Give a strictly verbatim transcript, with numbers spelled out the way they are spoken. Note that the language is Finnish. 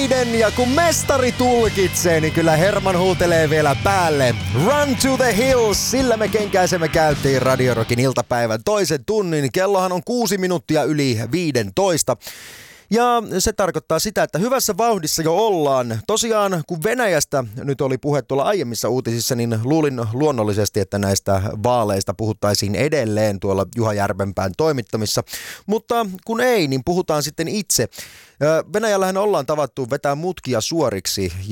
Maiden ja kun mestari tulkitsee, niin kyllä Herman huutelee vielä päälle. Run to the hills, sillä me kenkäisemme käytiin Radio Rockin iltapäivän toisen tunnin. Kellohan on kuusi minuuttia yli viidentoista. Ja se tarkoittaa sitä, että hyvässä vauhdissa jo ollaan. Tosiaan, kun Venäjästä nyt oli puhe tuolla aiemmissa uutisissa, niin luulin luonnollisesti, että näistä vaaleista puhuttaisiin edelleen tuolla Juha Järvenpään toimittamissa. Mutta kun ei, niin puhutaan sitten itse. Venäjällähän ollaan tavattu vetää mutkia suoriksi